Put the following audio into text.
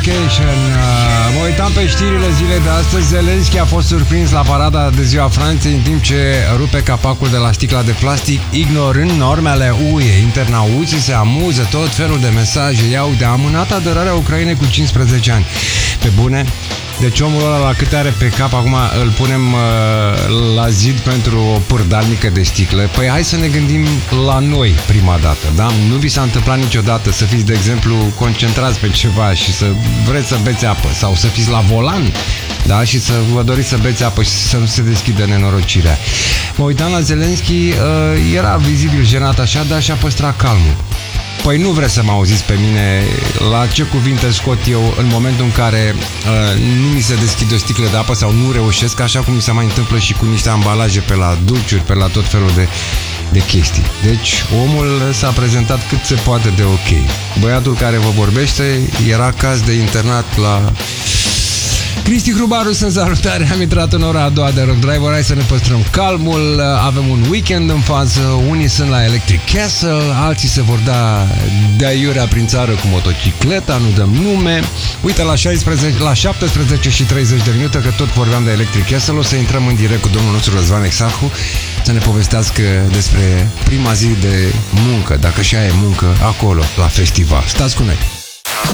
Mă uitam pe știrile zilei de astăzi. Zelenski a fost surprins la parada de ziua Franței în timp ce rupe capacul de la sticla de plastic, ignorând normele UE. Internauții se amuză, tot felul de mesaje. Iau de amânat aderarea Ucrainei cu 15 ani. Pe bune? Deci omul ăla la cât are pe cap, acum îl punem la zid pentru o pârdalnică de sticlă. Păi hai să ne gândim la noi prima dată, da? Nu vi s-a întâmplat niciodată să fiți, de exemplu, concentrați pe ceva și să vreți să beți apă sau să fiți la volan, da? Și să vă doriți să beți apă și să nu se deschidă nenorocirea. Mă uitam la Zelenski, era vizibil jenat așa, dar și-a păstrat calmul. Păi nu vreți să mă auziți pe mine la ce cuvinte scot eu în momentul în care nu mi se deschide o sticlă de apă sau nu reușesc, așa cum mi se mai întâmplă și cu niște ambalaje pe la dulciuri, pe la tot felul de chestii. Deci omul s-a prezentat cât se poate de ok. Băiatul care vă vorbește era caz de internat la... Cristi Hrubaru, sunt salutare, am intrat în ora a doua de Rock Driver. Hai să ne păstrăm calmul, avem un weekend în față. Unii sunt la Electric Castle, alții se vor da de aiurea prin țară cu motocicleta, nu dăm nume. Uite, la 17 și 30 de minute, că tot vorbeam de Electric Castle, o să intrăm în direct cu domnul nostru Răzvan Exarhu să ne povestească despre prima zi de muncă, dacă și aia e muncă, acolo, la festival. Stați cu noi!